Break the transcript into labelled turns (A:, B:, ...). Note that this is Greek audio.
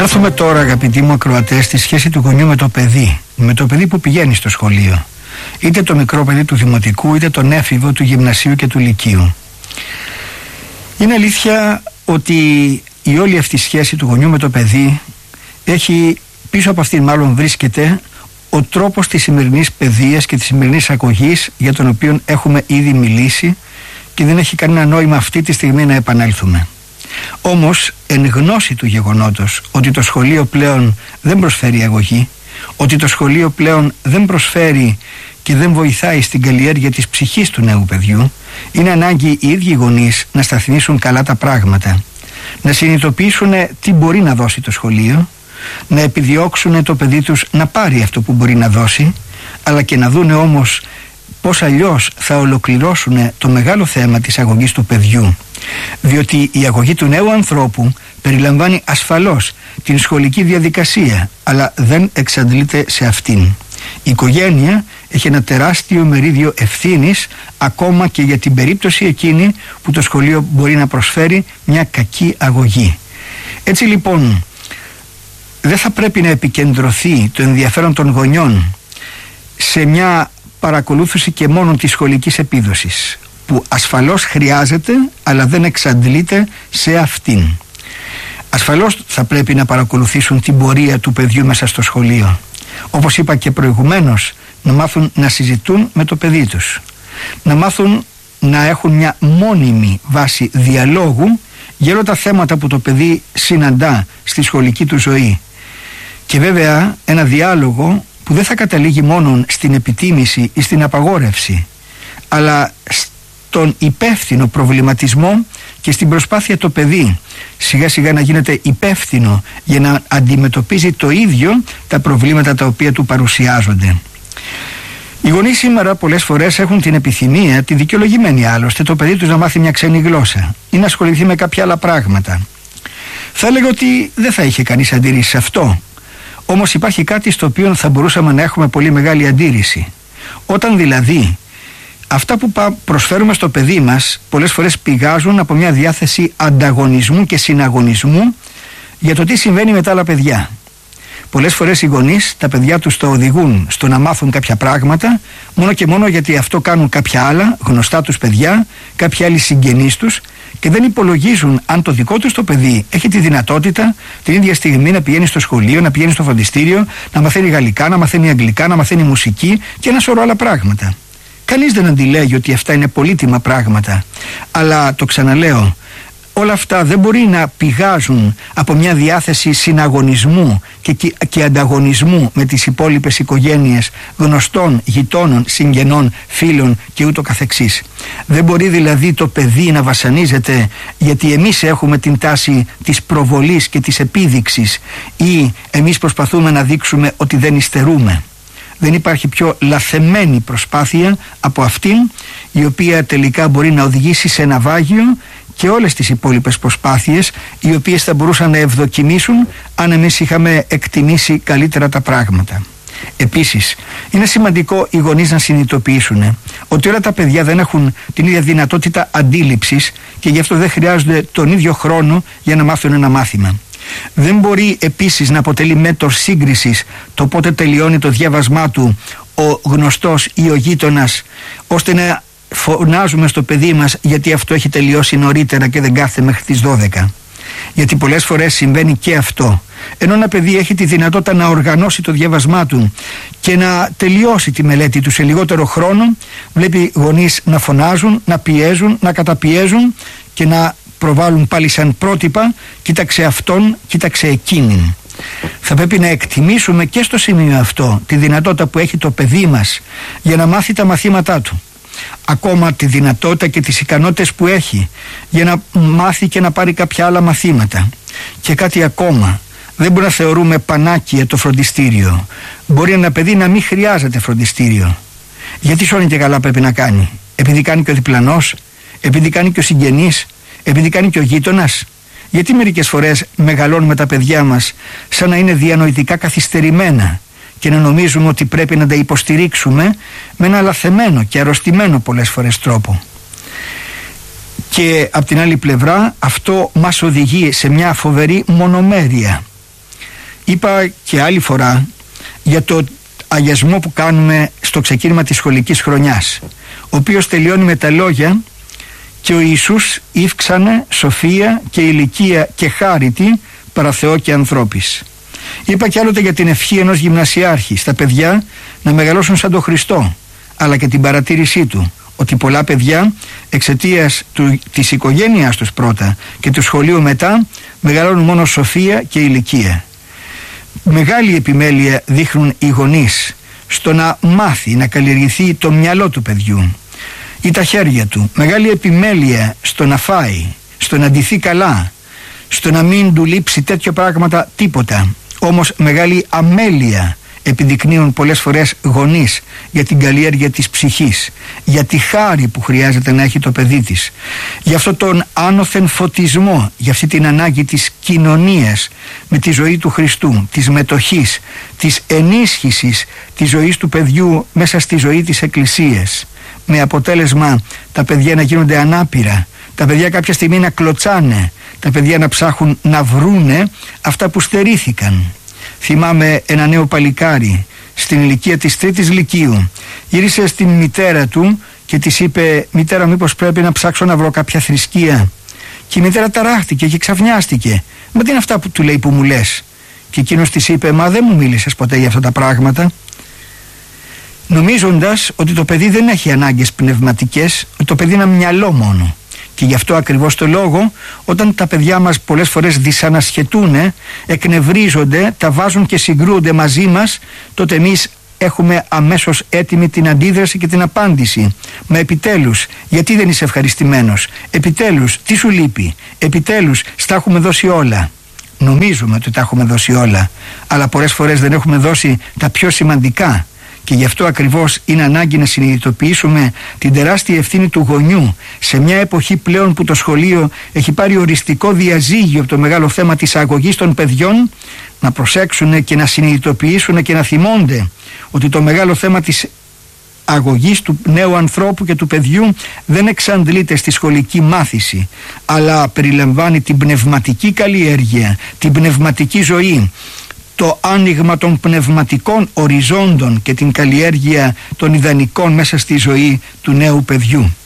A: έρθουμε τώρα, αγαπητοί μου ακροατές, στη σχέση του γονιού με το παιδί. Με το παιδί που πηγαίνει στο σχολείο. Είτε το μικρό παιδί του δημοτικού, είτε τον έφηβο του γυμνασίου και του λυκείου. Είναι αλήθεια ότι η όλη αυτή σχέση του γονιού με το παιδί έχει, πίσω από αυτήν μάλλον βρίσκεται ο τρόπος της σημερινής παιδείας και της σημερινής αγωγής, για τον οποίο έχουμε ήδη μιλήσει και δεν έχει κανένα νόημα αυτή τη στιγμή να επανέλθουμε. Όμως, εν γνώση του γεγονότος ότι το σχολείο πλέον δεν προσφέρει αγωγή, ότι το σχολείο πλέον δεν προσφέρει και δεν βοηθάει στην καλλιέργεια της ψυχής του νέου παιδιού, είναι ανάγκη οι ίδιοι γονείς να σταθμίσουν καλά τα πράγματα, να συνειδητοποιήσουν τι μπορεί να δώσει το σχολείο, να επιδιώξουν το παιδί τους να πάρει αυτό που μπορεί να δώσει, αλλά και να δούνε όμως πώς αλλιώς θα ολοκληρώσουν το μεγάλο θέμα της αγωγής του παιδιού. Διότι η αγωγή του νέου ανθρώπου περιλαμβάνει ασφαλώς την σχολική διαδικασία, αλλά δεν εξαντλείται σε αυτήν. Η οικογένεια έχει ένα τεράστιο μερίδιο ευθύνης, ακόμα και για την περίπτωση εκείνη που το σχολείο μπορεί να προσφέρει μια κακή αγωγή. Έτσι λοιπόν, δεν θα πρέπει να επικεντρωθεί το ενδιαφέρον των γονιών σε μια παρακολούθηση και μόνο της σχολικής επίδοσης, που ασφαλώς χρειάζεται, αλλά δεν εξαντλείται σε αυτήν. Ασφαλώς θα πρέπει να παρακολουθήσουν την πορεία του παιδιού μέσα στο σχολείο. Όπως είπα και προηγουμένως, να μάθουν να συζητούν με το παιδί τους, να μάθουν να έχουν μια μόνιμη βάση διαλόγου για όλα τα θέματα που το παιδί συναντά στη σχολική του ζωή. Και βέβαια ένα διάλογο που δεν θα καταλήγει μόνο στην επιτίμηση ή στην απαγόρευση, αλλά στον υπεύθυνο προβληματισμό και στην προσπάθεια το παιδί σιγά σιγά να γίνεται υπεύθυνο για να αντιμετωπίζει το ίδιο τα προβλήματα τα οποία του παρουσιάζονται. Οι γονείς σήμερα πολλές φορές έχουν την επιθυμία, τη δικαιολογημένη άλλωστε, το παιδί τους να μάθει μια ξένη γλώσσα ή να ασχοληθεί με κάποια άλλα πράγματα. Θα έλεγα ότι δεν θα είχε κανείς αντίρρηση σε αυτό. Όμως υπάρχει κάτι στο οποίο θα μπορούσαμε να έχουμε πολύ μεγάλη αντίρρηση. Όταν δηλαδή αυτά που προσφέρουμε στο παιδί μας πολλές φορές πηγάζουν από μια διάθεση ανταγωνισμού και συναγωνισμού για το τι συμβαίνει με τα άλλα παιδιά. Πολλές φορές οι γονείς τα παιδιά τους το οδηγούν στο να μάθουν κάποια πράγματα μόνο και μόνο γιατί αυτό κάνουν κάποια άλλα γνωστά τους παιδιά, κάποιοι άλλοι συγγενείς τους, και δεν υπολογίζουν αν το δικό τους το παιδί έχει τη δυνατότητα την ίδια στιγμή να πηγαίνει στο σχολείο, να πηγαίνει στο φροντιστήριο, να μαθαίνει γαλλικά, να μαθαίνει αγγλικά, να μαθαίνει μουσική και ένα σωρό άλλα πράγματα. Κανείς δεν αντιλέγει ότι αυτά είναι πολύτιμα πράγματα, αλλά το ξαναλέω, όλα αυτά δεν μπορεί να πηγάζουν από μια διάθεση συναγωνισμού και ανταγωνισμού με τις υπόλοιπες οικογένειες γνωστών, γειτόνων, συγγενών, φίλων και ούτω καθεξής. Δεν μπορεί δηλαδή το παιδί να βασανίζεται γιατί εμείς έχουμε την τάση της προβολής και της επίδειξης ή εμείς προσπαθούμε να δείξουμε ότι δεν υστερούμε. Δεν υπάρχει πιο λαθεμένη προσπάθεια από αυτήν, η οποία τελικά μπορεί να οδηγήσει σε ναυάγιο και όλες τις υπόλοιπες προσπάθειες, οι οποίες θα μπορούσαν να ευδοκιμήσουν αν εμείς είχαμε εκτιμήσει καλύτερα τα πράγματα. Επίσης, είναι σημαντικό οι γονείς να συνειδητοποιήσουν ότι όλα τα παιδιά δεν έχουν την ίδια δυνατότητα αντίληψης και γι' αυτό δεν χρειάζονται τον ίδιο χρόνο για να μάθουν ένα μάθημα. Δεν μπορεί επίσης να αποτελεί μέτρο σύγκρισης το πότε τελειώνει το διάβασμά του ο γνωστός ή ο γείτονας, ώστε να φωνάζουμε στο παιδί μας γιατί αυτό έχει τελειώσει νωρίτερα και δεν κάθεται μέχρι τις 12. Γιατί πολλές φορές συμβαίνει και αυτό. Ενώ ένα παιδί έχει τη δυνατότητα να οργανώσει το διάβασμά του και να τελειώσει τη μελέτη του σε λιγότερο χρόνο, βλέπει γονείς να φωνάζουν, να πιέζουν, να καταπιέζουν και να προβάλλουν πάλι σαν πρότυπα, κοίταξε αυτόν, κοίταξε εκείνην. Θα πρέπει να εκτιμήσουμε και στο σημείο αυτό τη δυνατότητα που έχει το παιδί μας για να μάθει τα μαθήματά του. Ακόμα τη δυνατότητα και τις ικανότητες που έχει για να μάθει και να πάρει κάποια άλλα μαθήματα. Και κάτι ακόμα, δεν μπορεί να θεωρούμε πανάκια το φροντιστήριο. Μπορεί ένα παιδί να μην χρειάζεται φροντιστήριο. Γιατί σώνει και καλά πρέπει να κάνει? Επειδή κάνει και ο διπλανός, επειδή κάνει και ο συγγενής, επειδή κάνει και ο γείτονας? Γιατί μερικές φορές μεγαλώνουμε τα παιδιά μας σαν να είναι διανοητικά καθυστερημένα και να νομίζουμε ότι πρέπει να τα υποστηρίξουμε με ένα λαθεμένο και αρρωστημένο πολλές φορές τρόπο? Και από την άλλη πλευρά αυτό μας οδηγεί σε μια φοβερή μονομέρεια. Είπα και άλλη φορά για το αγιασμό που κάνουμε στο ξεκίνημα της σχολικής χρονιάς, ο οποίος τελειώνει με τα λόγια «Και ο Ιησούς ύφξανε σοφία και ηλικία και χάριτη παρά Θεό και ανθρώπης». Είπα κι άλλοτε για την ευχή ενός γυμνασιάρχη στα παιδιά να μεγαλώσουν σαν τον Χριστό, αλλά και την παρατήρησή του ότι πολλά παιδιά εξαιτίας της οικογένειας τους πρώτα και του σχολείου μετά μεγαλώνουν μόνο σοφία και ηλικία. Μεγάλη επιμέλεια δείχνουν οι γονείς στο να μάθει, να καλλιεργηθεί το μυαλό του παιδιού ή τα χέρια του. Μεγάλη επιμέλεια στο να φάει, στο να ντυθεί καλά, στο να μην του λείψει τέτοια πράγματα τίποτα. Όμως μεγάλη αμέλεια επιδεικνύουν πολλές φορές γονείς για την καλλιέργεια της ψυχής, για τη χάρη που χρειάζεται να έχει το παιδί της, για αυτόν τον άνωθεν φωτισμό, για αυτή την ανάγκη της κοινωνίας με τη ζωή του Χριστού, της μετοχής, της ενίσχυσης της ζωής του παιδιού μέσα στη ζωή της Εκκλησίας, με αποτέλεσμα τα παιδιά να γίνονται ανάπηρα, τα παιδιά κάποια στιγμή να κλωτσάνε, τα παιδιά να ψάχνουν να βρούνε αυτά που στερήθηκαν. Θυμάμαι ένα νέο παλικάρι στην ηλικία της 3ης λυκείου. Γύρισε στην μητέρα του και της είπε «Μητέρα, μήπως πρέπει να ψάξω να βρω κάποια θρησκεία?» Και η μητέρα ταράχτηκε και ξαφνιάστηκε. «Μα τι είναι αυτά που του λέει που μου λες?» Και εκείνος της είπε «Μα δεν μου μίλησες ποτέ για αυτά τα πράγματα». Νομίζοντας ότι το παιδί δεν έχει ανάγκες πνευματικές, ότι το παιδί είναι ένα μυαλό μόνο. Και γι' αυτό ακριβώς το λόγο, όταν τα παιδιά μας πολλές φορές δυσανασχετούν, εκνευρίζονται, τα βάζουν και συγκρούονται μαζί μας, τότε εμείς έχουμε αμέσως έτοιμη την αντίδραση και την απάντηση. Μα επιτέλους, γιατί δεν είσαι ευχαριστημένος? Επιτέλους, τι σου λείπει? Επιτέλους, στα έχουμε δώσει όλα. Νομίζουμε ότι τα έχουμε δώσει όλα, αλλά πολλές φορές δεν έχουμε δώσει τα πιο σημαντικά. Και γι' αυτό ακριβώς είναι ανάγκη να συνειδητοποιήσουμε την τεράστια ευθύνη του γονιού σε μια εποχή πλέον που το σχολείο έχει πάρει οριστικό διαζύγιο από το μεγάλο θέμα της αγωγής των παιδιών, να προσέξουν και να συνειδητοποιήσουν και να θυμώνται ότι το μεγάλο θέμα της αγωγής του νέου ανθρώπου και του παιδιού δεν εξαντλείται στη σχολική μάθηση, αλλά περιλαμβάνει την πνευματική καλλιέργεια, την πνευματική ζωή, το άνοιγμα των πνευματικών οριζόντων και την καλλιέργεια των ιδανικών μέσα στη ζωή του νέου παιδιού.